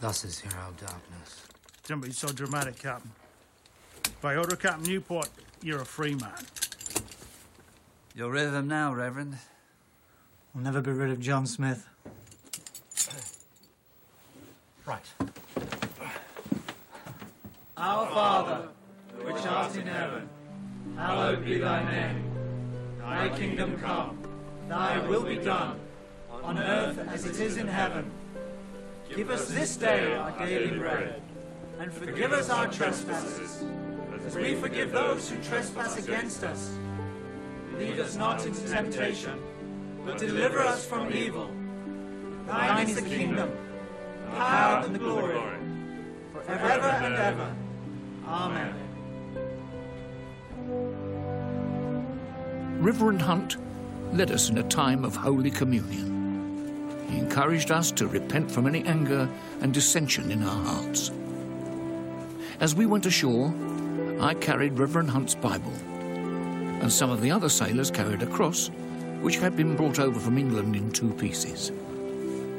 Thus is here our darkness. Don't be so dramatic, Captain. By order of Captain Newport, you're a free man. You're rid of him now, Reverend. We'll never be rid of John Smith. Right. Our Father, which art in heaven, hallowed be thy name. Thy kingdom come, thy will be done, on earth as it is in heaven. Give us this day our daily bread, and forgive us our trespasses, as we forgive those who trespass against us. Lead us not into temptation, but deliver us from evil. Thine is the kingdom, the power and the glory, forever and ever. Amen. Reverend Hunt led us in a time of Holy Communion. He encouraged us to repent from any anger and dissension in our hearts. As we went ashore, I carried Reverend Hunt's Bible, and some of the other sailors carried a cross, which had been brought over from England in 2 pieces.